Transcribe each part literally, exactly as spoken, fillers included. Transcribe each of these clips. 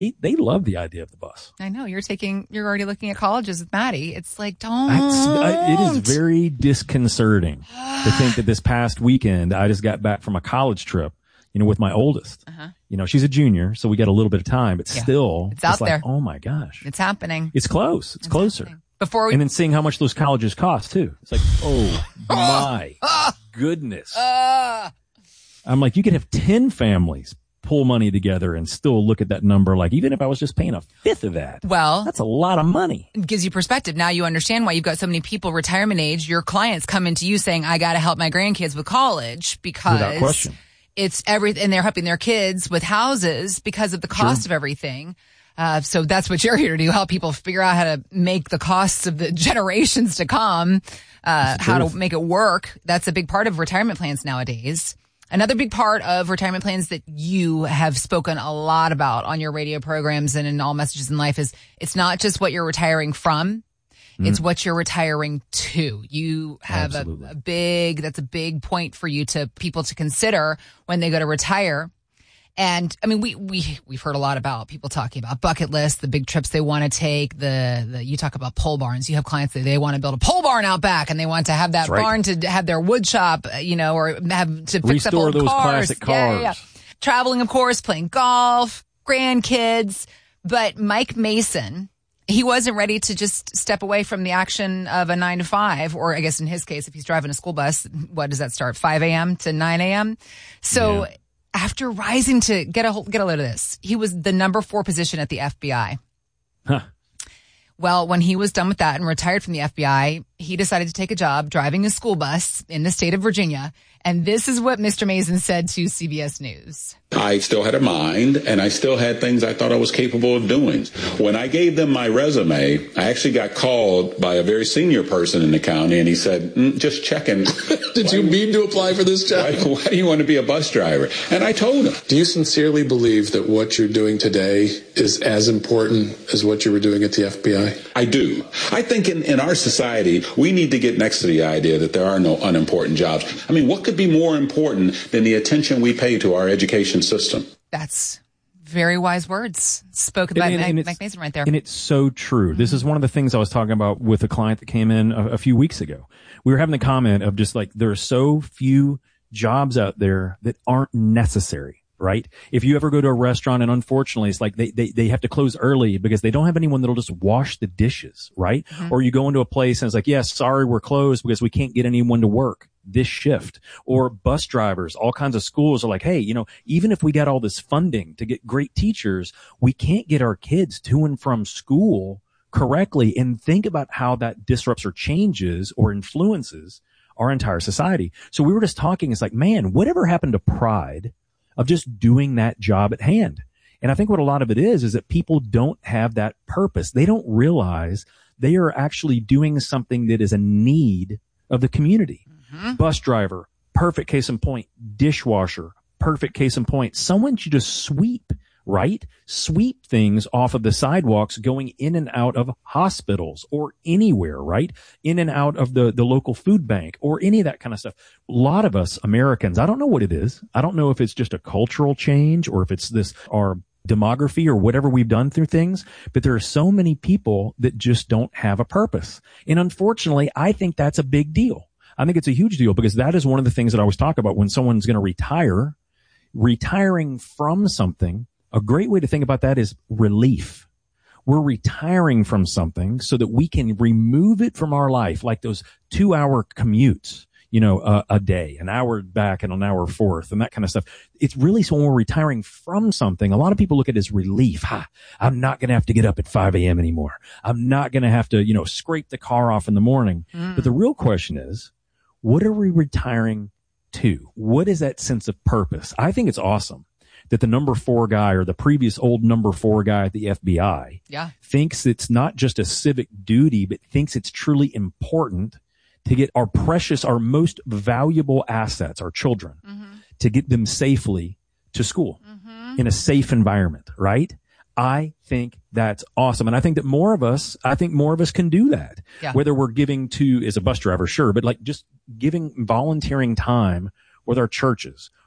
they love the idea of the bus. I know you're taking, you're already looking at colleges with Maddie. It's like, don't. I, it is very disconcerting to think that this past weekend, I just got back from a college trip, you know, with my oldest. Uh-huh. You know, she's a junior, so we got a little bit of time, but yeah. still, it's out it's like, there. Oh my gosh. It's happening. It's close. It's, it's closer. Happening. Before we- and then seeing how much those colleges cost too. It's like, oh my goodness. I'm like, you could have ten families pull money together and still look at that number. Like, even if I was just paying a fifth of that, well, that's a lot of money. It gives you perspective. Now you understand why you've got so many people retirement age. Your clients come into you saying, I got to help my grandkids with college because without question. It's everything. And they're helping their kids with houses because of the cost sure. of everything. Uh, so that's what you're here to do. Help people figure out how to make the costs of the generations to come, uh, how to make it work. That's a big part of retirement plans nowadays. Another big part of retirement plans that you have spoken a lot about on your radio programs and in all messages in life is it's not just what you're retiring from. Mm. It's what you're retiring to. You have a, a big, that's a big point for you to people to consider when they go to retire. And I mean, we, we, we've heard a lot about people talking about bucket lists, the big trips they want to take, the, the, you talk about pole barns. You have clients that they want to build a pole barn out back and they want to have that right. barn to have their wood shop, you know, or have to fix Restore up old those cars. classic cars. Yeah, yeah, yeah. Traveling, of course, playing golf, grandkids. But Mike Mason, he wasn't ready to just step away from the action of a nine to five, or I guess in his case, if he's driving a school bus, what does that start? five a.m. to nine a.m. So, yeah. After rising to get a get a load of this, he was the number four position at the F B I. Huh. Well, when he was done with that and retired from the F B I, he decided to take a job driving a school bus in the state of Virginia. And this is what Mister Mason said to C B S News. I still had a mind, and I still had things I thought I was capable of doing. When I gave them my resume, I actually got called by a very senior person in the county, and he said, mm, just checking. Did you mean to apply for this job? Why, why do you want to be a bus driver? And I told him. Do you sincerely believe that what you're doing today is as important as what you were doing at the F B I? I do. I think in, in our society, we need to get next to the idea that there are no unimportant jobs. I mean, what could be more important than the attention we pay to our education system? That's very wise words spoken by and, and Mike, Mike Mason right there. And it's so true. Mm-hmm. This is one of the things I was talking about with a client that came in a, a few weeks ago. We were having the comment of just like, there are so few jobs out there that aren't necessary. Right? If you ever go to a restaurant and unfortunately it's like they, they, they have to close early because they don't have anyone that'll just wash the dishes, right? Mm-hmm. Or you go into a place and it's like, yes, sorry, we're closed because we can't get anyone to work this shift. Or bus drivers, all kinds of schools are like, hey, you know, even if we got all this funding to get great teachers, we can't get our kids to and from school correctly. And think about how that disrupts or changes or influences our entire society. So we were just talking, it's like, man, whatever happened to pride of just doing that job at hand? And I think what a lot of it is, is that people don't have that purpose. They don't realize they are actually doing something that is a need of the community. Mm-hmm. Bus driver, perfect case in point. Dishwasher, perfect case in point. Someone should just sweep, right? Sweep things off of the sidewalks going in and out of hospitals or anywhere, right? In and out of the, the local food bank or any of that kind of stuff. A lot of us Americans, I don't know what it is. I don't know if it's just a cultural change or if it's this, our demography or whatever we've done through things, but there are so many people that just don't have a purpose. And unfortunately, I think that's a big deal. I think it's a huge deal because that is one of the things that I always talk about when someone's going to retire, retiring from something. A great way to think about that is relief. We're retiring from something so that we can remove it from our life, like those two hour commutes, you know, uh, a day, an hour back and an hour forth and that kind of stuff. It's really so when we're retiring from something, a lot of people look at it as relief. Ha, I'm not going to have to get up at five a.m. anymore. I'm not going to have to, you know, scrape the car off in the morning. Mm. But the real question is, what are we retiring to? What is that sense of purpose? I think it's awesome that the number four guy or the previous old number four guy at the F B I yeah. thinks it's not just a civic duty, but thinks it's truly important to get our precious, our most valuable assets, our children, mm-hmm. to get them safely to school mm-hmm. in a safe environment, right? I think that's awesome. And I think that more of us, I think more of us can do that. Yeah. Whether we're giving to, as a bus driver, sure, but like just giving volunteering time with our churches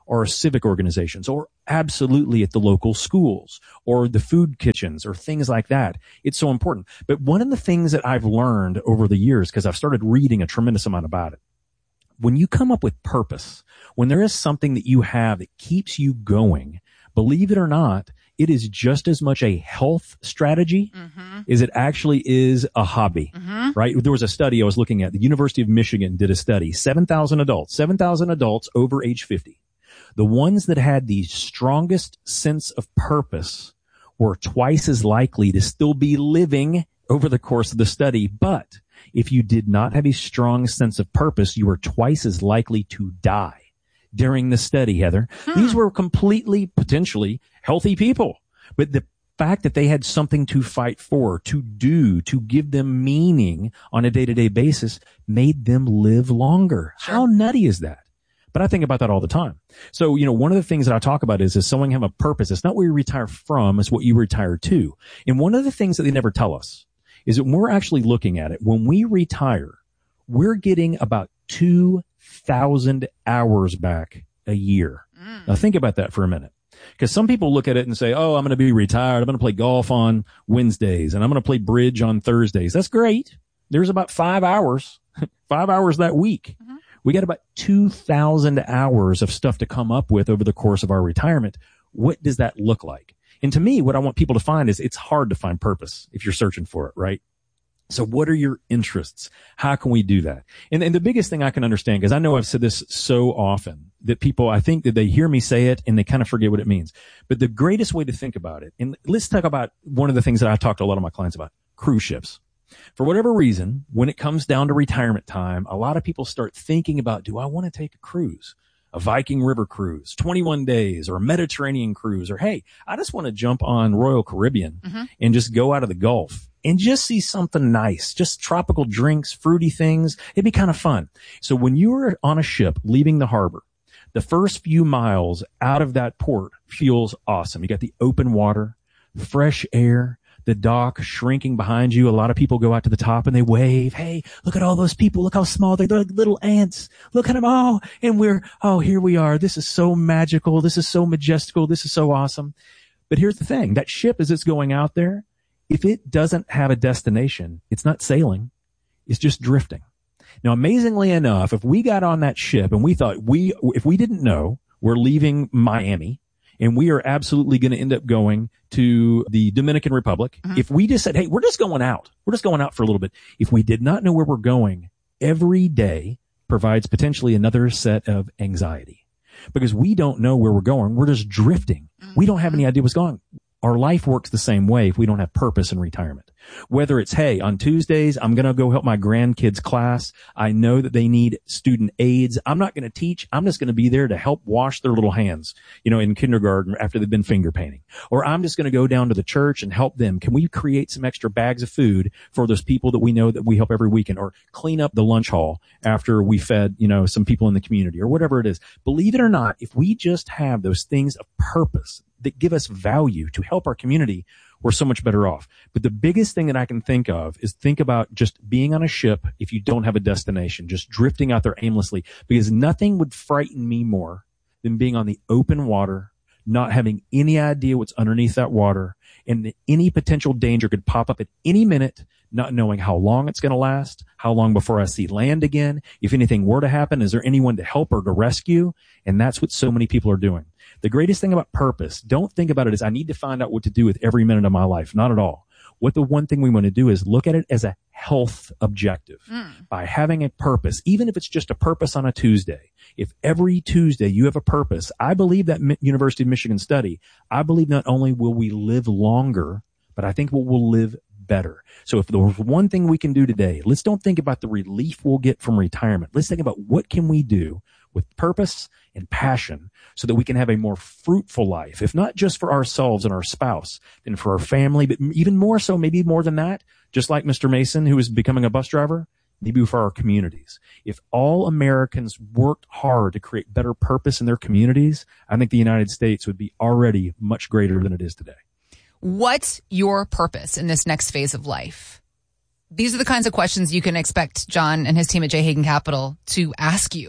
or civic organizations, or absolutely at the local schools or the food kitchens or things like that. It's so important. But one of the things that I've learned over the years, because I've started reading a tremendous amount about it, when you come up with purpose, when there is something that you have that keeps you going, believe it or not, it is just as much a health strategy mm-hmm. as it actually is a hobby, mm-hmm. right? There was a study I was looking at. The University of Michigan did a study, seven thousand adults, seven thousand adults over age fifty. The ones that had the strongest sense of purpose were twice as likely to still be living over the course of the study. But if you did not have a strong sense of purpose, you were twice as likely to die during the study, Heather. Hmm. These were completely, potentially healthy people. But the fact that they had something to fight for, to do, to give them meaning on a day-to-day basis made them live longer. Sure. How nutty is that? But I think about that all the time. So, you know, one of the things that I talk about is, is someone have a purpose. It's not what you retire from, it's what you retire to. And one of the things that they never tell us is that when we're actually looking at it, when we retire, we're getting about two thousand hours back a year. Mm. Now think about that for a minute. Because some people look at it and say, oh, I'm going to be retired. I'm going to play golf on Wednesdays and I'm going to play bridge on Thursdays. That's great. There's about five hours, five hours that week. Mm-hmm. We got about two thousand hours of stuff to come up with over the course of our retirement. What does that look like? And to me, what I want people to find is it's hard to find purpose if you're searching for it, right? So what are your interests? How can we do that? And, and the biggest thing I can understand, because I know I've said this so often, that people, I think that they hear me say it and they kind of forget what it means. But the greatest way to think about it, and let's talk about one of the things that I talk to a lot of my clients about, cruise ships. For whatever reason, when it comes down to retirement time, a lot of people start thinking about, do I want to take a cruise? A Viking River cruise, twenty-one days, or a Mediterranean cruise, or hey, I just want to jump on Royal Caribbean mm-hmm. and just go out of the Gulf and just see something nice, just tropical drinks, fruity things. It'd be kind of fun. So when you are on a ship leaving the harbor, the first few miles out of that port feels awesome. You got the open water, fresh air, the dock shrinking behind you. A lot of people go out to the top and they wave. Hey, look at all those people. Look how small they are. They're like little ants. Look at them all. And we're, oh, here we are. This is so magical. This is so majestical. This is so awesome. But here's the thing. That ship, as it's going out there, if it doesn't have a destination, it's not sailing. It's just drifting. Now, amazingly enough, if we got on that ship and we thought we, if we didn't know we're leaving Miami, and we are absolutely going to end up going to the Dominican Republic. Mm-hmm. If we just said, hey, we're just going out. We're just going out for a little bit. If we did not know where we're going, every day provides potentially another set of anxiety because we don't know where we're going. We're just drifting. Mm-hmm. We don't have any idea what's going on. Our life works the same way if we don't have purpose in retirement. Whether it's, hey, on Tuesdays, I'm going to go help my grandkids class. I know that they need student aids. I'm not going to teach. I'm just going to be there to help wash their little hands, you know, in kindergarten after they've been finger painting. Or I'm just going to go down to the church and help them. Can we create some extra bags of food for those people that we know that we help every weekend? Or clean up the lunch hall after we fed, you know, some people in the community or whatever it is. Believe it or not, if we just have those things of purpose that give us value to help our community, we're so much better off. But the biggest thing that I can think of is think about just being on a ship if you don't have a destination, just drifting out there aimlessly, because nothing would frighten me more than being on the open water, not having any idea what's underneath that water, and any potential danger could pop up at any minute, not knowing how long it's going to last, how long before I see land again. If anything were to happen, is there anyone to help or to rescue? And that's what so many people are doing. The greatest thing about purpose, don't think about it as I need to find out what to do with every minute of my life. Not at all. What the one thing we want to do is look at it as a health objective. Mm. By having a purpose, even if it's just a purpose on a Tuesday. If every Tuesday you have a purpose, I believe that Mi- University of Michigan study, I believe not only will we live longer, but I think we'll, we'll live better. So if there's one thing we can do today, let's don't think about the relief we'll get from retirement. Let's think about what can we do with purpose and passion so that we can have a more fruitful life, if not just for ourselves and our spouse, then for our family, but even more so, maybe more than that, just like Mister Mason, who is becoming a bus driver, maybe for our communities. If all Americans worked hard to create better purpose in their communities, I think the United States would be already much greater than it is today. What's your purpose in this next phase of life? These are the kinds of questions you can expect John and his team at J. Hagan Capital to ask you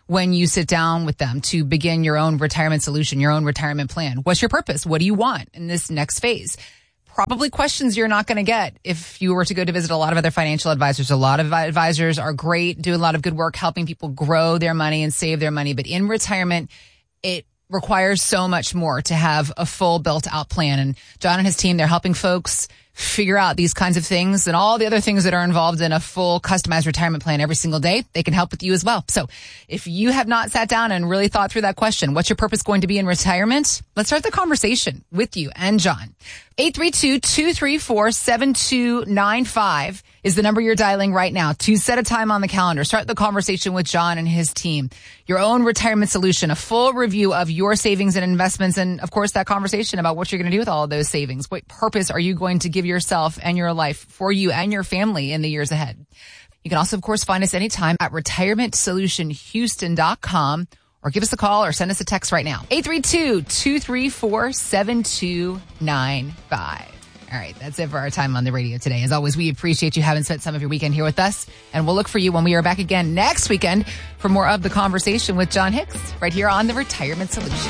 when you sit down with them to begin your own retirement solution, your own retirement plan. What's your purpose? What do you want in this next phase? Probably questions you're not going to get if you were to go to visit a lot of other financial advisors. A lot of advisors are great, do a lot of good work helping people grow their money and save their money. But in retirement, it requires so much more to have a full built out plan. And John and his team, they're helping folks figure out these kinds of things and all the other things that are involved in a full customized retirement plan every single day. They can help with you as well. So if you have not sat down and really thought through that question, what's your purpose going to be in retirement? Let's start the conversation with you and John. eight three two, two three four, seven two nine five is the number you're dialing right now to set a time on the calendar. Start the conversation with John and his team. Your own retirement solution, a full review of your savings and investments, and of course that conversation about what you're going to do with all of those savings. What purpose are you going to give yourself and your life for you and your family in the years ahead? You can also, of course, find us anytime at retirement solution houston dot com. Or give us a call or send us a text right now. eight three two, two three four, seven two nine five. All right, that's it for our time on the radio today. As always, we appreciate you having spent some of your weekend here with us. And we'll look for you when we are back again next weekend for more of the conversation with John Hicks right here on The Retirement Solution.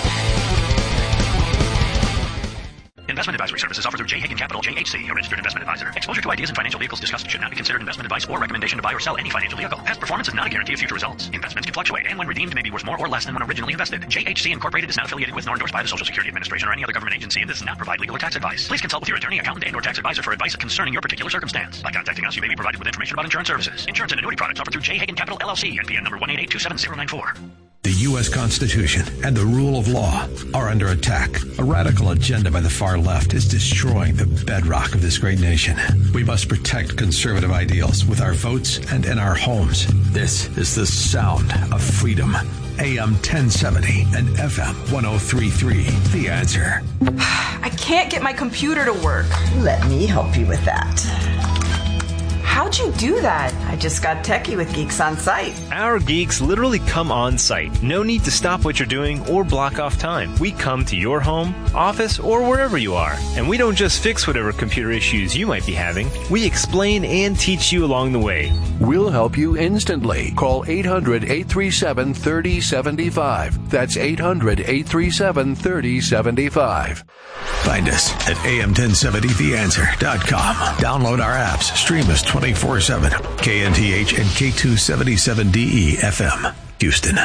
Investment advisory services offered through J. Hagan Capital, J H C, a registered investment advisor. Exposure to ideas and financial vehicles discussed should not be considered investment advice or recommendation to buy or sell any financial vehicle. Past performance is not a guarantee of future results. Investments can fluctuate and when redeemed may be worth more or less than when originally invested. J H C Incorporated is not affiliated with nor endorsed by the Social Security Administration or any other government agency and does not provide legal or tax advice. Please consult with your attorney, accountant, and or tax advisor for advice concerning your particular circumstance. By contacting us, you may be provided with information about insurance services. Insurance and annuity products offered through J. Hagan Capital, L L C, N P N number one eight eight two seven zero nine four. The U S Constitution and the rule of law are under attack. A radical agenda by the far left is destroying the bedrock of this great nation. We must protect conservative ideals with our votes and in our homes. This is the sound of freedom. A M ten seventy and F M one oh three point three. The Answer. I can't get my computer to work. Let me help you with that. How'd you do that? I just got techie with Geeks on Site. Our geeks literally come on site. No need to stop what you're doing or block off time. We come to your home, office, or wherever you are. And we don't just fix whatever computer issues you might be having. We explain and teach you along the way. We'll help you instantly. Call eight hundred, eight three seven, three oh seven five. That's eight hundred, eight three seven, three oh seven five. Find us at A M ten seventy the answer dot com. Download our apps. Stream us twenty-four seven. K N T H and K two seventy-seven D E F M. Houston.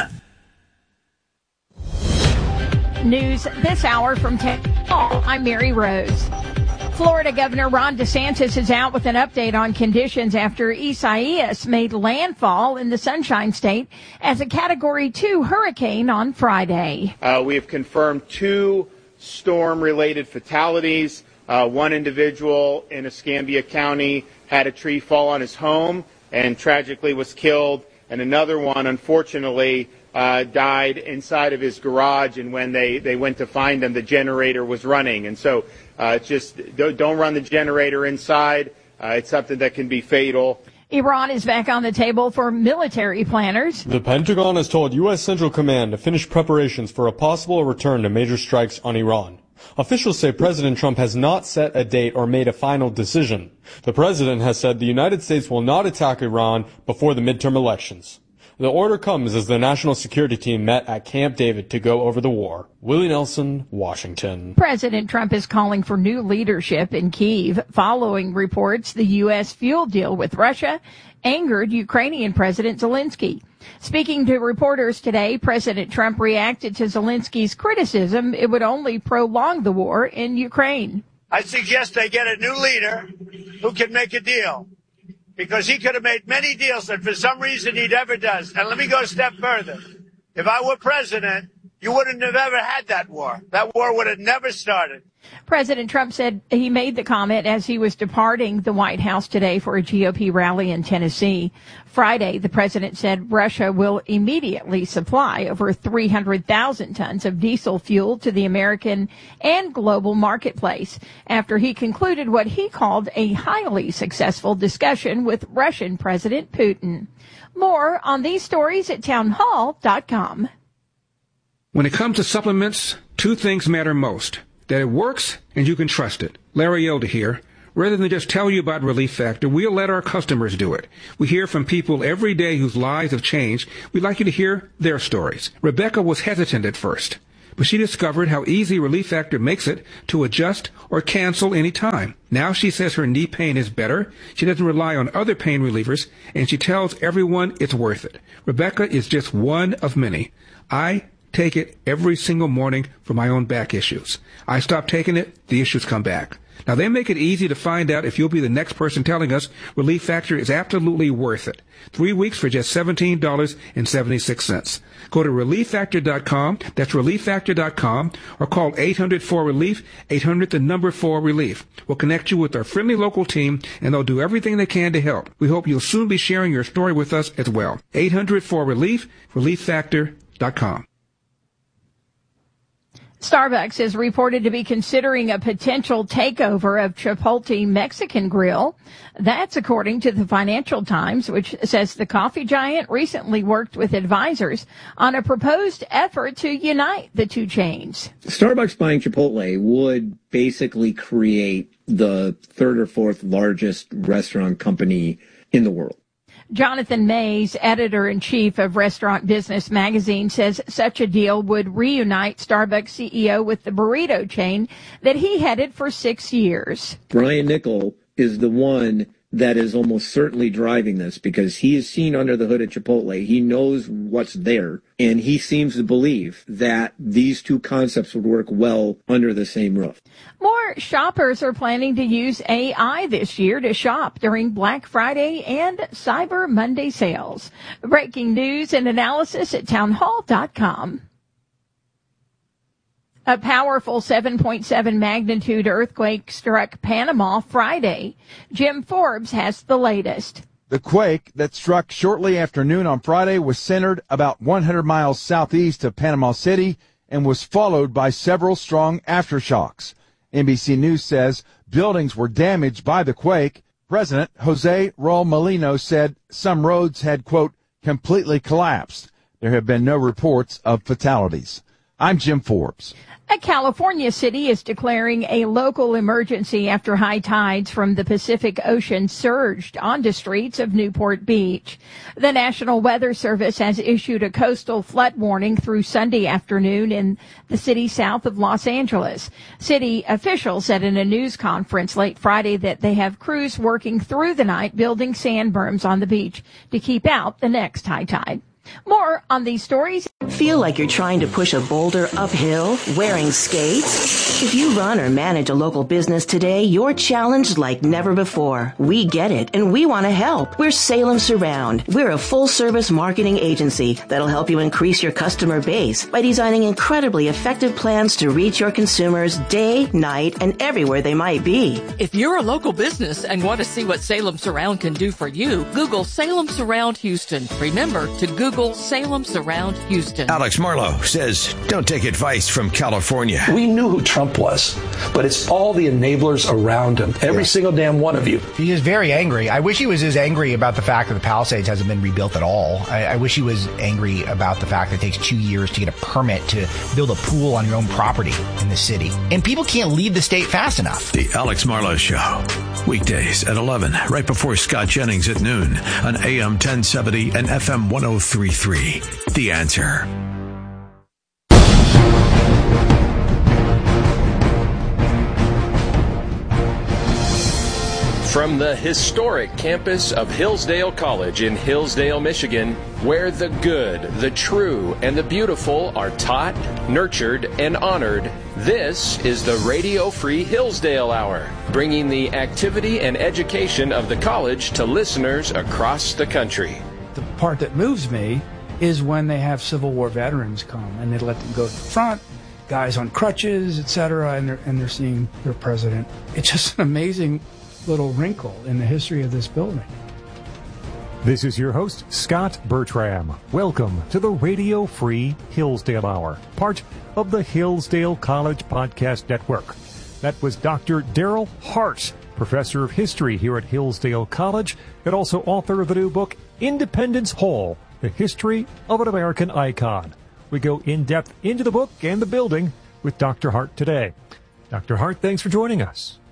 News this hour from ten. I'm Mary Rose. Florida Governor Ron DeSantis is out with an update on conditions after Isaias made landfall in the Sunshine State as a Category two hurricane on Friday. Uh, we have confirmed two storm-related fatalities. Uh, one individual in Escambia County had a tree fall on his home and tragically was killed, and another one, unfortunately, uh, died inside of his garage, and when they, they went to find him, the generator was running. And so uh, just don't, don't run the generator inside. Uh, it's something that can be fatal. Iran is back on the table for military planners. The Pentagon has told U S Central Command to finish preparations for a possible return to major strikes on Iran. Officials say President Trump has not set a date or made a final decision. The president has said the United States will not attack Iran before the midterm elections. The order comes as the National Security Team met at Camp David to go over the war. Willie Nelson, Washington. President Trump is calling for new leadership in Kyiv following reports the U S fuel deal with Russia angered Ukrainian President Zelensky. Speaking to reporters today, President Trump reacted to Zelensky's criticism it would only prolong the war in Ukraine. I suggest they get a new leader who can make a deal, because he could have made many deals that for some reason he never does. And let me go a step further. If I were president, you wouldn't have ever had that war. That war would have never started. President Trump said he made the comment as he was departing the White House today for a G O P rally in Tennessee. Friday, the president said Russia will immediately supply over three hundred thousand tons of diesel fuel to the American and global marketplace after he concluded what he called a highly successful discussion with Russian President Putin. More on these stories at townhall dot com. When it comes to supplements, two things matter most: that it works and you can trust it. Larry Elder here. Rather than just tell you about Relief Factor, we'll let our customers do it. We hear from people every day whose lives have changed. We'd like you to hear their stories. Rebecca was hesitant at first, but she discovered how easy Relief Factor makes it to adjust or cancel any time. Now she says her knee pain is better, she doesn't rely on other pain relievers, and she tells everyone it's worth it. Rebecca is just one of many. I take it every single morning for my own back issues. I stop taking it, the issues come back. Now, they make it easy to find out if you'll be the next person telling us Relief Factor is absolutely worth it. Three weeks for just seventeen dollars and seventy-six cents. Go to relief factor dot com, that's relief factor dot com, or call eight hundred four relief, eight hundred the number four relief. We'll connect you with our friendly local team, and they'll do everything they can to help. We hope you'll soon be sharing your story with us as well. eight hundred four relief, relief factor dot com. Starbucks is reported to be considering a potential takeover of Chipotle Mexican Grill. That's according to the Financial Times, which says the coffee giant recently worked with advisors on a proposed effort to unite the two chains. Starbucks buying Chipotle would basically create the third or fourth largest restaurant company in the world. Jonathan Mays, editor-in-chief of Restaurant Business Magazine, says such a deal would reunite Starbucks C E O with the burrito chain that he headed for six years. Brian Niccol is the one that is almost certainly driving this because he is seen under the hood at Chipotle. He knows what's there, and he seems to believe that these two concepts would work well under the same roof. More shoppers are planning to use A I this year to shop during Black Friday and Cyber Monday sales. Breaking news and analysis at town hall dot com. A powerful seven point seven magnitude earthquake struck Panama Friday. Jim Forbes has the latest. The quake that struck shortly after noon on Friday was centered about one hundred miles southeast of Panama City and was followed by several strong aftershocks. N B C News says buildings were damaged by the quake. President Jose Raul Molino said some roads had, quote, completely collapsed. There have been no reports of fatalities. I'm Jim Forbes. A California city is declaring a local emergency after high tides from the Pacific Ocean surged onto streets of Newport Beach. The National Weather Service has issued a coastal flood warning through Sunday afternoon in the city south of Los Angeles. City officials said in a news conference late Friday that they have crews working through the night building sand berms on the beach to keep out the next high tide. More on these stories. Feel like you're trying to push a boulder uphill wearing skates? If you run or manage a local business today, you're challenged like never before. We get it, and we want to help. We're Salem Surround. We're a full-service marketing agency that'll help you increase your customer base by designing incredibly effective plans to reach your consumers day, night, and everywhere they might be. If you're a local business and want to see what Salem Surround can do for you, Google Salem Surround Houston. Remember to Google Google Salem Surround Houston. Alex Marlowe says, don't take advice from California. We knew who Trump was, but it's all the enablers around him. Every yeah. single damn one of you. He is very angry. I wish he was as angry about the fact that the Palisades hasn't been rebuilt at all. I, I wish he was angry about the fact that it takes two years to get a permit to build a pool on your own property in the city. And people can't leave the state fast enough. The Alex Marlowe Show. Weekdays at eleven, right before Scott Jennings at noon on A M ten seventy and F M one oh three point three. The Answer. From the historic campus of Hillsdale College in Hillsdale, Michigan, where the good, the true, and the beautiful are taught, nurtured, and honored, this is the Radio Free Hillsdale Hour, bringing the activity and education of the college to listeners across the country. The part that moves me is when they have Civil War veterans come and they let them go to the front, guys on crutches, et cetera, and they're, and they're seeing their president. It's just an amazing little wrinkle in the history of this building. This is your host, Scott Bertram. Welcome to the Radio Free Hillsdale Hour, part of the Hillsdale College Podcast Network. That was Doctor Daryl Hart, professor of history here at Hillsdale College, and also author of the new book, Independence Hall, The History of an American Icon. We go in-depth into the book and the building with Doctor Hart today. Doctor Hart, thanks for joining us.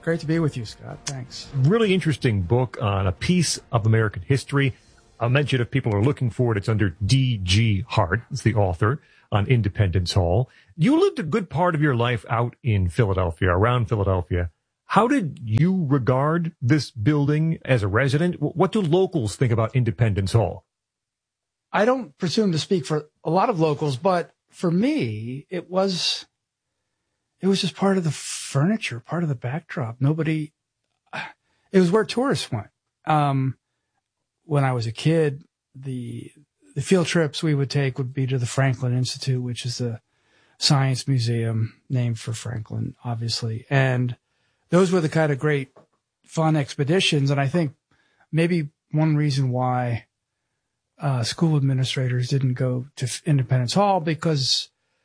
Great to be with you, Scott. Thanks. Really interesting book on a piece of American history. I'll mention if people are looking for it, it's under D G Hart. It's the author on Independence Hall. You lived a good part of your life out in Philadelphia, around Philadelphia. How did you regard this building as a resident? What do locals think about Independence Hall? I don't presume to speak for a lot of locals, but for me, it was, it was just part of the furniture, part of the backdrop. Nobody, it was where tourists went. Um, when I was a kid, the, the field trips we would take would be to the Franklin Institute, which is a science museum named for Franklin, obviously. And those were the kind of great fun expeditions. And I think maybe one reason why Uh, school administrators didn't go to Independence Hall, because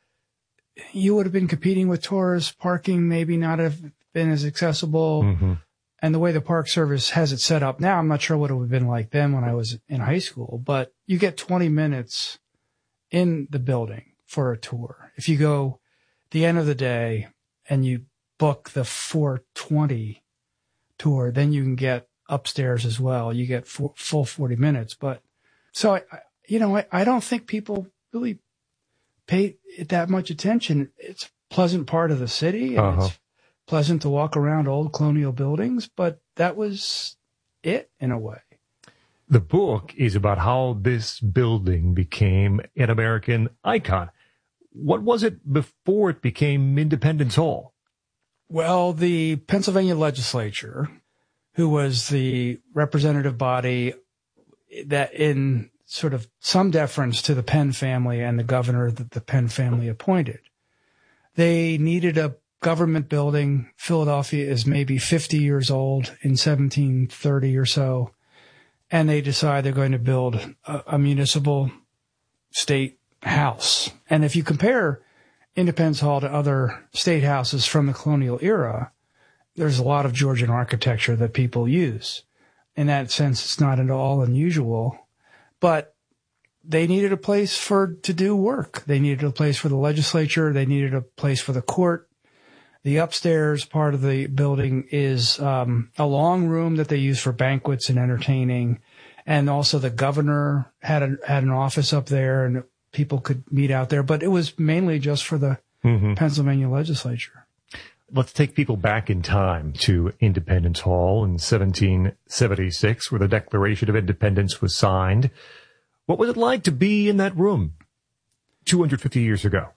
you would have been competing with tourists. Parking maybe not have been as accessible. Mm-hmm. And the way the Park Service has it set up now, I'm not sure what it would have been like then when I was in high school, but you get twenty minutes in the building for a tour. If you go at the end of the day and you book the four twenty tour, then you can get upstairs as well. You get four, full forty minutes, but So, you know, I, I don't think people really pay that much attention. It's a pleasant part of the city, and uh-huh. It's pleasant to walk around old colonial buildings, but that was it in a way. The book is about how this building became an American icon. What was it before it became Independence Hall? Well, the Pennsylvania legislature, who was the representative body that in sort of some deference to the Penn family and the governor that the Penn family appointed, they needed a government building. Philadelphia is maybe fifty years old in seventeen thirty or so. And they decide they're going to build a, a municipal state house. And if you compare Independence Hall to other state houses from the colonial era, there's a lot of Georgian architecture that people use. In that sense, it's not at all unusual, but they needed a place for to do work. They needed a place for the legislature. They needed a place for the court. The upstairs part of the building is um, a long room that they use for banquets and entertaining, and also the governor had a, had an office up there, and people could meet out there. But it was mainly just for the mm-hmm. Pennsylvania legislature. Let's take people back in time to Independence Hall in seventeen seventy-six, where the Declaration of Independence was signed. What was it like to be in that room two hundred fifty years ago?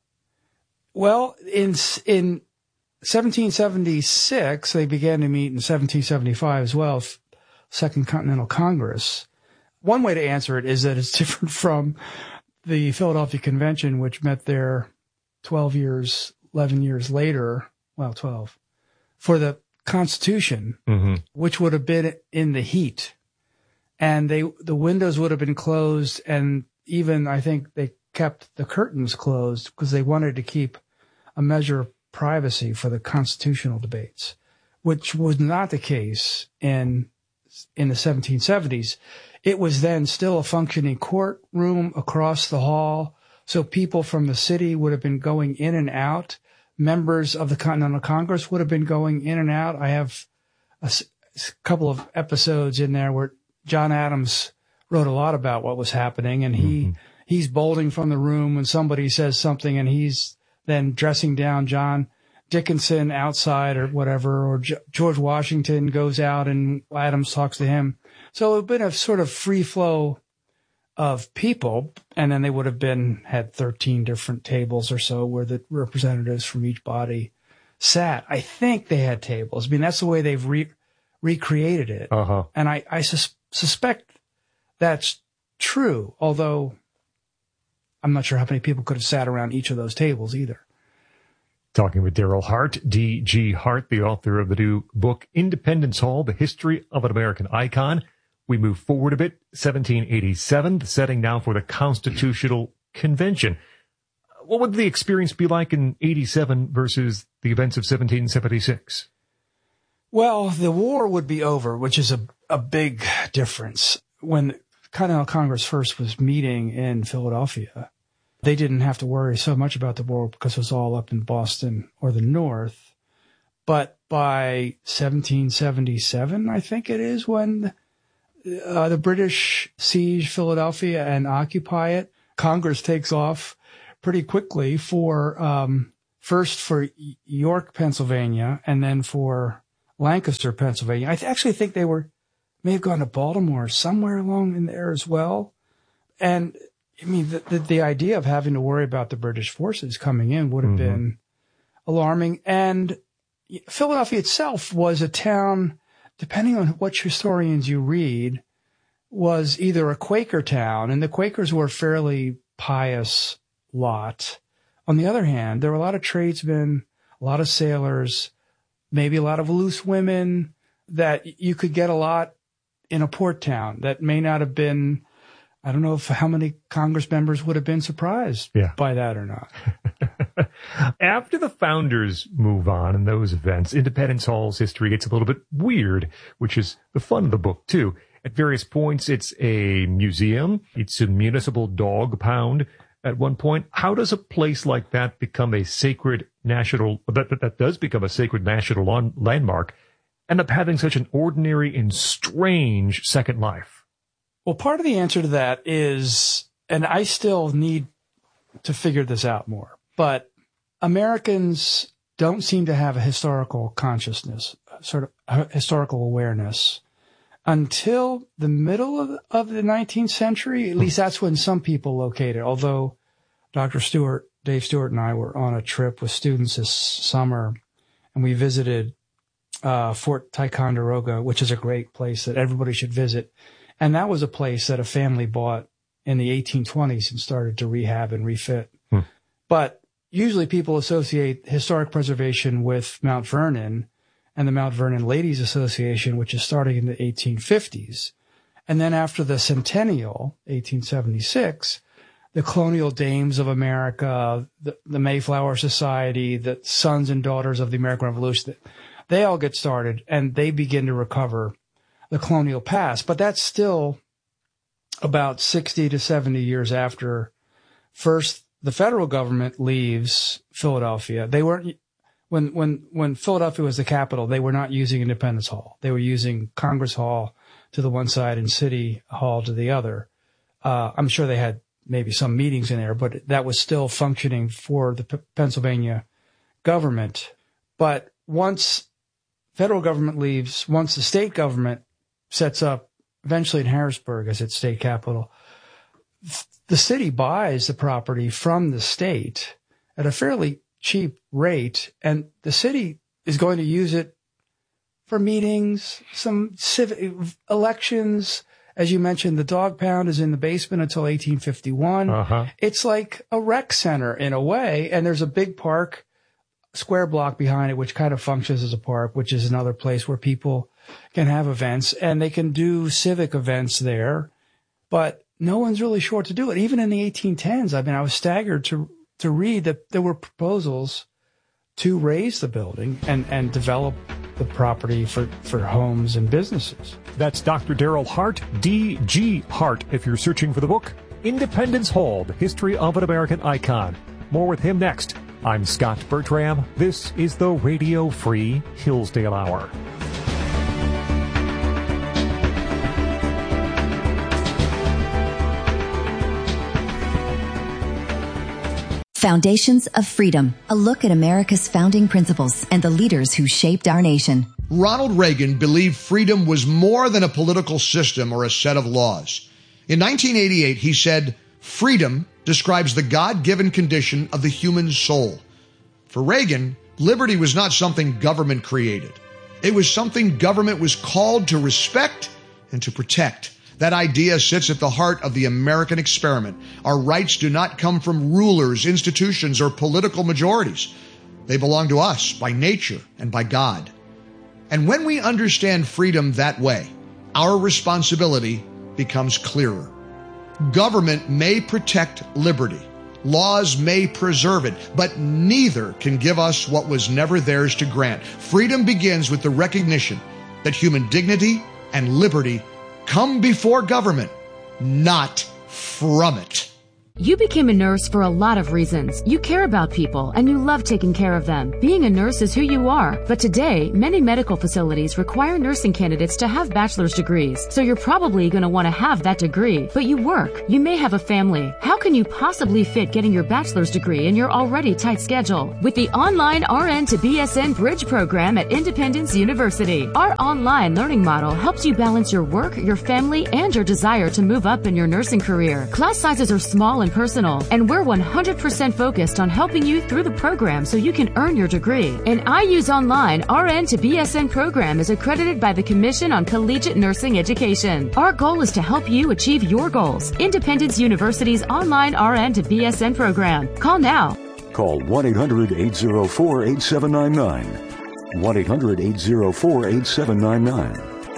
Well, in in seventeen seventy-six, they began to meet in seventeen seventy-five as well, Second Continental Congress. One way to answer it is that it's different from the Philadelphia Convention, which met there twelve years, eleven years later. Well, twelve, for the Constitution, mm-hmm. which would have been in the heat, and they the windows would have been closed, and even I think they kept the curtains closed because they wanted to keep a measure of privacy for the constitutional debates, which was not the case in in the seventeen seventies. It was then still a functioning courtroom across the hall, so people from the city would have been going in and out. Members of the Continental Congress would have been going in and out. I have a, a couple of episodes in there where John Adams wrote a lot about what was happening, and he, mm-hmm. he's bolting from the room when somebody says something, and he's then dressing down John Dickinson outside or whatever, or G- George Washington goes out and Adams talks to him. So it would have been a sort of free flow of people, and then they would have been had thirteen different tables or so where the representatives from each body sat. I think they had tables. I mean, that's the way they've re- recreated it. Uh-huh. And I, I sus- suspect that's true, although I'm not sure how many people could have sat around each of those tables either. Talking with Daryl Hart, D G Hart, the author of the new book, Independence Hall, The History of an American Icon. We move forward a bit, seventeen eighty-seven, the setting now for the Constitutional Convention. What would the experience be like in eighty-seven versus the events of seventeen seventy-six? Well, the war would be over, which is a, a big difference. When Continental Congress first was meeting in Philadelphia, they didn't have to worry so much about the war because it was all up in Boston or the North. But by seventeen seventy-seven, I think it is, when uh, the British siege Philadelphia and occupy it. Congress takes off pretty quickly for, um, first for York, Pennsylvania, and then for Lancaster, Pennsylvania. I th- actually think they were, may have gone to Baltimore, somewhere along in there as well. And I mean, the, the, the idea of having to worry about the British forces coming in would have mm-hmm. been alarming. And Philadelphia itself was a town, depending on which historians you read, was either a Quaker town, and the Quakers were a fairly pious lot. On the other hand, there were a lot of tradesmen, a lot of sailors, maybe a lot of loose women, that you could get a lot in a port town that may not have been, I don't know if how many Congress members would have been surprised yeah. by that or not. After the founders move on in those events, Independence Hall's history gets a little bit weird, which is the fun of the book, too. At various points, it's a museum. It's a municipal dog pound at one point. How does a place like that become a sacred national, that, that, that does become a sacred national landmark, end up having such an ordinary and strange second life? Well, part of the answer to that is, and I still need to figure this out more, but Americans don't seem to have a historical consciousness, sort of a historical awareness, until the middle of, of the nineteenth century. At least that's when some people located, although Doctor Stewart, Dave Stewart and I were on a trip with students this summer, and we visited uh, Fort Ticonderoga, which is a great place that everybody should visit. And that was a place that a family bought in the eighteen twenties and started to rehab and refit. Hmm. But usually people associate historic preservation with Mount Vernon and the Mount Vernon Ladies Association, which is starting in the eighteen fifties. And then after the centennial, eighteen seventy-six, the Colonial Dames of America, the, the Mayflower Society, the Sons and Daughters of the American Revolution, they all get started and they begin to recover the colonial past. But that's still about sixty to seventy years after first the federal government leaves Philadelphia. They weren't, when, when, when Philadelphia was the capital, they were not using Independence Hall. They were using Congress Hall to the one side and City Hall to the other. Uh, I'm sure they had maybe some meetings in there, but that was still functioning for the P- Pennsylvania government. But once federal government leaves, once the state government sets up eventually in Harrisburg as its state capital, the city buys the property from the state at a fairly cheap rate, and the city is going to use it for meetings, some civic elections. As you mentioned, the dog pound is in the basement until eighteen fifty-one. Uh-huh. It's like a rec center in a way, and there's a big park, square block behind it, which kind of functions as a park, which is another place where people can have events, and they can do civic events there. But no one's really sure to do it. Even in the eighteen tens, I mean, I was staggered to to read that there were proposals to raise the building and, and develop the property for, for homes and businesses. That's Doctor Daryl Hart, D G Hart, if you're searching for the book, Independence Hall, The History of an American Icon. More with him next. I'm Scott Bertram. This is the Radio Free Hillsdale Hour. Foundations of Freedom, a look at America's founding principles and the leaders who shaped our nation. Ronald Reagan believed freedom was more than a political system or a set of laws. In nineteen eighty-eight, he said, "Freedom describes the God-given condition of the human soul." For Reagan, liberty was not something government created. It was something government was called to respect and to protect. That idea sits at the heart of the American experiment. Our rights do not come from rulers, institutions, or political majorities. They belong to us by nature and by God. And when we understand freedom that way, our responsibility becomes clearer. Government may protect liberty. Laws may preserve it, but neither can give us what was never theirs to grant. Freedom begins with the recognition that human dignity and liberty come before government, not from it. You became a nurse for a lot of reasons. You care about people and you love taking care of them. Being a nurse is who you are. But today, many medical facilities require nursing candidates to have bachelor's degrees. So you're probably going to want to have that degree. But you work. You may have a family. How can you possibly fit getting your bachelor's degree in your already tight schedule? With the online R N to B S N Bridge program at Independence University, our online learning model helps you balance your work, your family, and your desire to move up in your nursing career. Class sizes are small and personal, and we're one hundred percent focused on helping you through the program so you can earn your degree. An I U's Online R N to B S N program is accredited by the Commission on Collegiate Nursing Education. Our goal is to help you achieve your goals. Independence University's online R N to B S N program. Call now. Call one eight hundred eight oh four eight seven nine nine. one eight hundred eight oh four eight seven nine nine.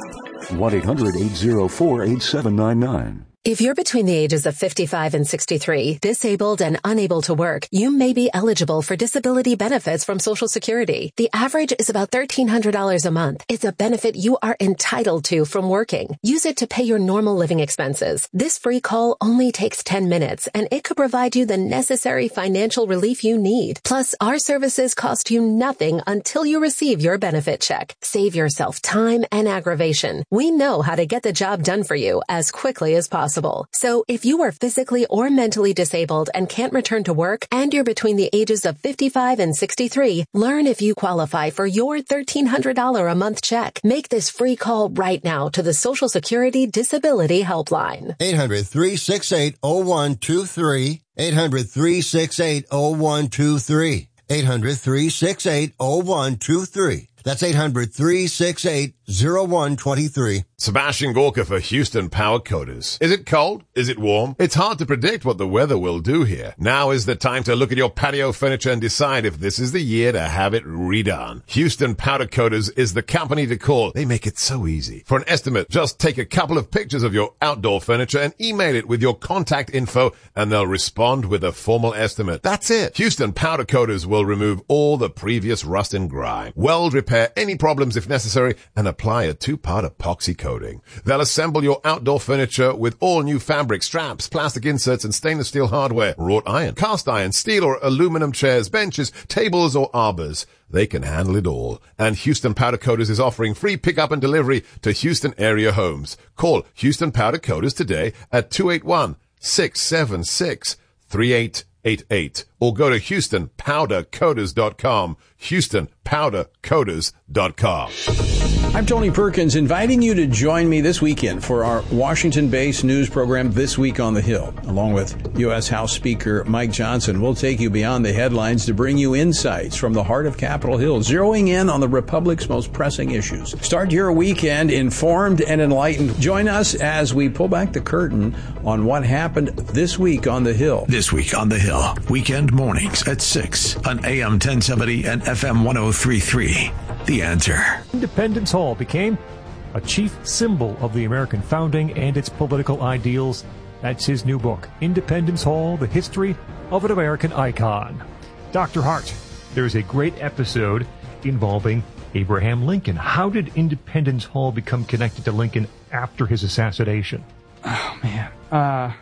one eight hundred eight oh four eight seven nine nine. If you're between the ages of fifty-five and sixty-three, disabled and unable to work, you may be eligible for disability benefits from Social Security. The average is about thirteen hundred dollars a month. It's a benefit you are entitled to from working. Use it to pay your normal living expenses. This free call only takes ten minutes, and it could provide you the necessary financial relief you need. Plus, our services cost you nothing until you receive your benefit check. Save yourself time and aggravation. We know how to get the job done for you as quickly as possible. So if you are physically or mentally disabled and can't return to work, and you're between the ages of fifty-five and sixty-three, learn if you qualify for your thirteen hundred dollars a month check. Make this free call right now to the Social Security Disability Helpline. eight hundred three six eight oh one two three. eight hundred three six eight oh one two three. eight hundred three six eight oh one two three. That's eight hundred three six eight oh one two three. Sebastian Gorka for Houston Power Coaters. Is it cold? Is it warm? It's hard to predict what the weather will do here. Now is the time to look at your patio furniture and decide if this is the year to have it redone. Houston Powder Coaters is the company to call. They make it so easy. For an estimate, just take a couple of pictures of your outdoor furniture and email it with your contact info, and they'll respond with a formal estimate. That's it. Houston Powder Coaters will remove all the previous rust and grime, weld, repair any problems if necessary, and apply a two-part epoxy coating. They'll assemble your outdoor furniture with all new fabric, straps, plastic inserts, and stainless steel hardware, wrought iron, cast iron, steel or aluminum chairs, benches, tables, or arbors. They can handle it all. And Houston Powder Coaters is offering free pickup and delivery to Houston area homes. Call Houston Powder Coaters today at two eight one, six seven six, three eight eight eight or go to houston powder coaters dot com. houston powder coaters dot com. I'm Tony Perkins, inviting you to join me this weekend for our Washington-based news program, This Week on the Hill. Along with U S House Speaker Mike Johnson, we'll take you beyond the headlines to bring you insights from the heart of Capitol Hill, zeroing in on the Republic's most pressing issues. Start your weekend informed and enlightened. Join us as we pull back the curtain on what happened this week on the Hill. This Week on the Hill, weekend mornings at six on A M ten seventy and F M ten thirty-three. The Answer. Independence Hall became a chief symbol of the American founding and its political ideals. That's his new book, Independence Hall, The History of an American Icon. Doctor Hart, there's a great episode involving Abraham Lincoln. How did Independence Hall become connected to Lincoln after his assassination? Oh, man. Uh,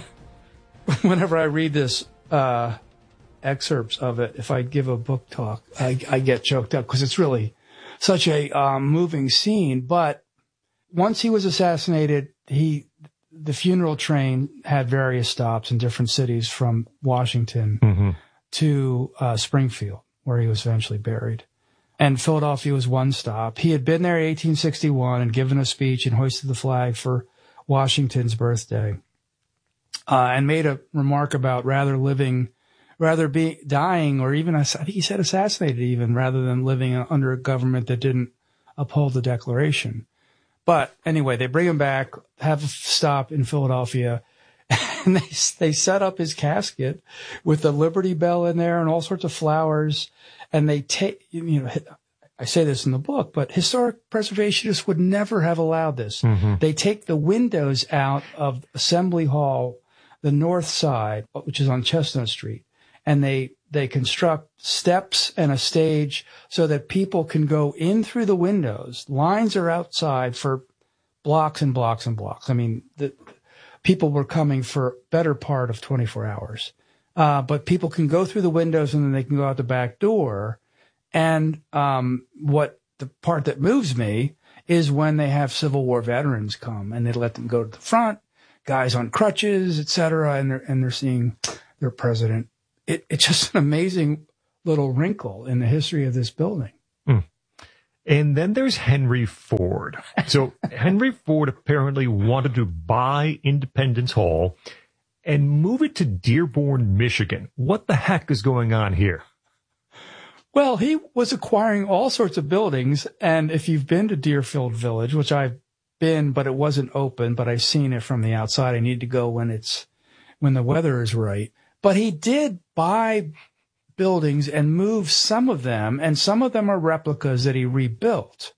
whenever I read this, uh, excerpts of it, if I give a book talk, I, I get choked up because it's really such a um, moving scene. But once he was assassinated, he the funeral train had various stops in different cities from Washington mm-hmm. to uh, Springfield, where he was eventually buried. And Philadelphia was one stop. He had been there in eighteen sixty-one and given a speech and hoisted the flag for Washington's birthday, uh, and made a remark about rather living rather be dying, or even, I think he said assassinated even, rather than living under a government that didn't uphold the Declaration. But anyway, they bring him back, have a stop in Philadelphia, and they they set up his casket with the Liberty Bell in there and all sorts of flowers. And they take, you know, I say this in the book, but historic preservationists would never have allowed this. Mm-hmm. They take the windows out of Assembly Hall, the north side, which is on Chestnut Street, and they, they construct steps and a stage so that people can go in through the windows. Lines are outside for blocks and blocks and blocks. I mean, the, people were coming for better part of twenty-four hours. Uh, but people can go through the windows and then they can go out the back door. And um, what the part that moves me is when they have Civil War veterans come and they let them go to the front, guys on crutches, et cetera, and they're, and they're seeing their president. It, it's just an amazing little wrinkle in the history of this building. Mm. And then there's Henry Ford. So Henry Ford apparently wanted to buy Independence Hall and move it to Dearborn, Michigan. What the heck is going on here? Well, he was acquiring all sorts of buildings. And if you've been to Deerfield Village, which I've been, but it wasn't open, but I've seen it from the outside. I need to go when it's, when the weather is right. But he did buy buildings and move some of them, and some of them are replicas that he rebuilt.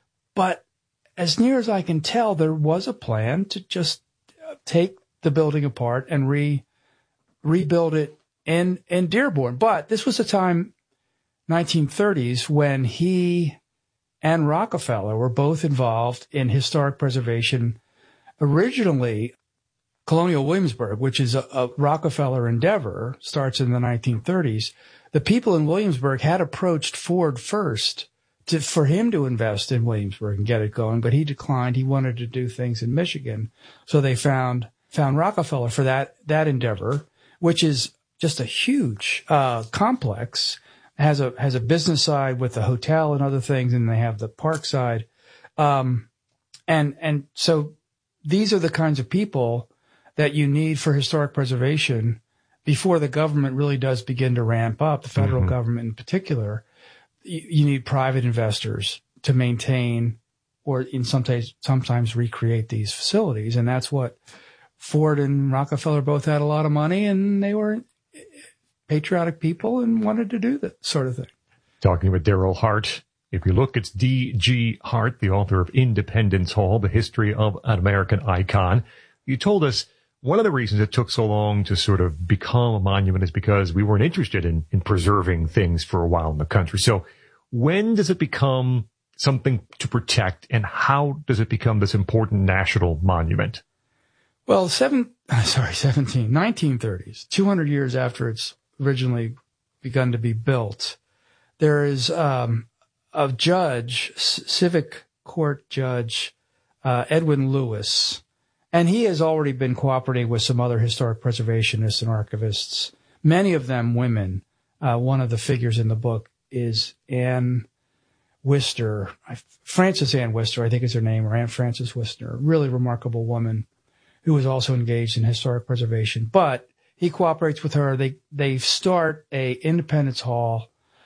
But as near as I can tell, there was a plan to just take the building apart and re rebuild it in, in Dearborn. But this was a time, nineteen thirties, when he and Rockefeller were both involved in historic preservation. Originally, Colonial Williamsburg, which is a, a Rockefeller endeavor, starts in the nineteen thirties. The people in Williamsburg had approached Ford first to, for him to invest in Williamsburg and get it going, but he declined. He wanted to do things in Michigan. So they found found Rockefeller for that that endeavor, which is just a huge uh, complex. Has a has a business side with the hotel and other things, and they have the park side. Um, and and so these are the kinds of people that you need for historic preservation before the government really does begin to ramp up, the federal mm-hmm. government in particular. You, you need private investors to maintain or in sometimes sometimes recreate these facilities. And that's what Ford and Rockefeller both had a lot of money, and they were patriotic people and wanted to do that sort of thing. Talking about Daryl Hart. If you look, it's D G Hart, the author of Independence Hall, The History of an American Icon. You told us one of the reasons it took so long to sort of become a monument is because we weren't interested in, in preserving things for a while in the country. So when does it become something to protect, and how does it become this important national monument? Well, seven, sorry, seventeen, nineteen thirties, two hundred years after it's originally begun to be built, there is um, a judge, c- civic court judge, uh, Edwin Lewis, and he has already been cooperating with some other historic preservationists and archivists, many of them women. Uh, one of the figures in the book is Anne Wister, Frances Ann Wister, I think is her name, or Anne Frances Wister, a really remarkable woman who was also engaged in historic preservation. But he cooperates with her. They they start a Independence Hall,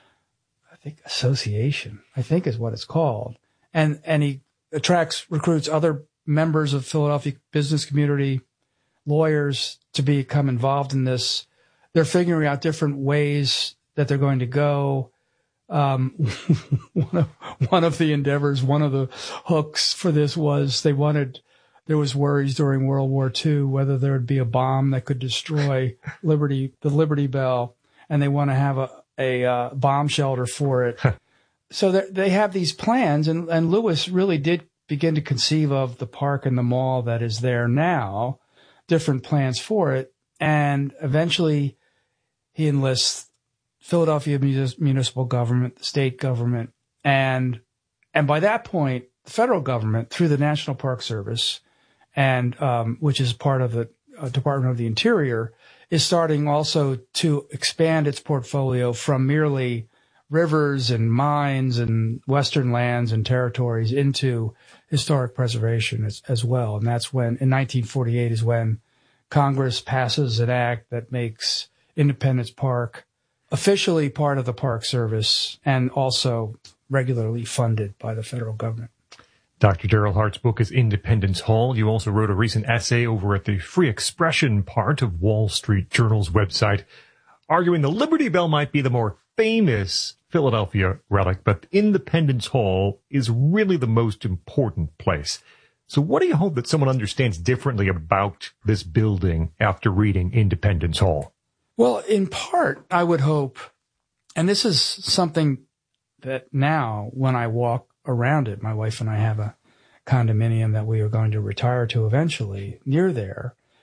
I think, association, I think is what it's called. And and he attracts, recruits other members of Philadelphia business community, lawyers, to become involved in this. They're figuring out different ways that they're going to go. Um, one of, one of the endeavors, one of the hooks for this was they wanted, there was worries during World War Two whether there would be a bomb that could destroy Liberty, the Liberty Bell, and they want to have a, a uh, bomb shelter for it. So they have these plans, and, and Lewis really did begin to conceive of the park and the mall that is there now, different plans for it, and eventually he enlists Philadelphia municipal government, the state government, and and by that point, the federal government, through the National Park Service, and um, which is part of the uh, Department of the Interior, is starting also to expand its portfolio from merely rivers and mines and western lands and territories into historic preservation as, as well. And that's when, in nineteen forty-eight, is when Congress passes an act that makes Independence Park officially part of the Park Service and also regularly funded by the federal government. Doctor Daryl Hart's book is Independence Hall. You also wrote a recent essay over at the free expression part of Wall Street Journal's website, arguing the Liberty Bell might be the more famous Philadelphia relic, but Independence Hall is really the most important place. So what do you hope that someone understands differently about this building after reading Independence Hall? Well, in part, I would hope, and this is something that now when I walk around it, my wife and I have a condominium that we are going to retire to eventually near there.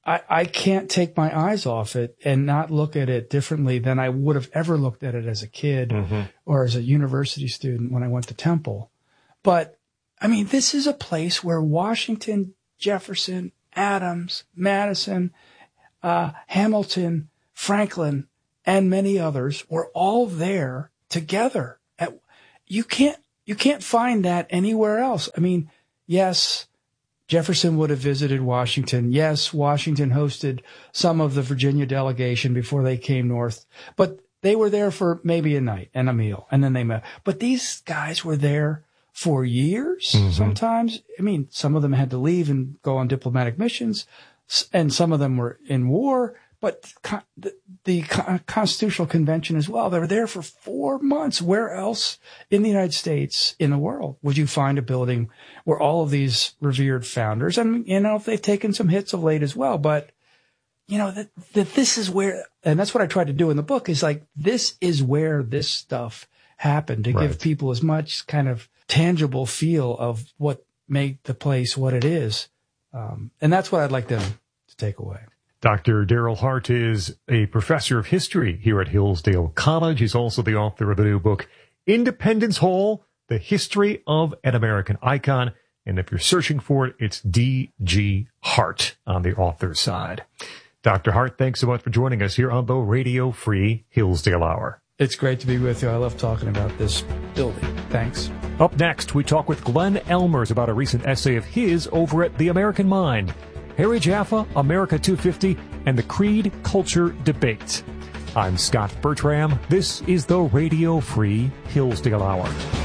I, I can't take my eyes off it and not look at it differently than I would have ever looked at it as a kid mm-hmm. or as a university student when I went to Temple. But, I mean, this is a place where Washington, Jefferson, Adams, Madison, uh, Hamilton, Franklin, and many others were all there together. At, you can't, you can't find that anywhere else. I mean, yes, Jefferson would have visited Washington. Yes, Washington hosted some of the Virginia delegation before they came north, but they were there for maybe a night and a meal, and then they met. But these guys were there for years mm-hmm. sometimes. I mean, some of them had to leave and go on diplomatic missions, and some of them were in war, but the, the Constitutional Convention as well. They were there for four months. Where else in the United States, in the world, would you find a building where all of these revered founders, and, you know, they've taken some hits of late as well, but, you know, that, that this is where, and that's what I tried to do in the book, is like, this is where this stuff happened, to right. give people as much kind of tangible feel of what made the place what it is. Um, and that's what I'd like them to take away. Doctor Daryl Hart is a professor of history here at Hillsdale College. He's also the author of the new book, Independence Hall, The History of an American Icon. And if you're searching for it, it's D G Hart on the author's side. Doctor Hart, thanks so much for joining us here on the Radio Free Hillsdale Hour. It's great to be with you. I love talking about this building. Thanks. Up next, we talk with Glenn Elmers about a recent essay of his over at The American Mind, Harry Jaffa, America two fifty, and the Creed Culture Debate. I'm Scott Bertram. This is the Radio Free Hillsdale Hour.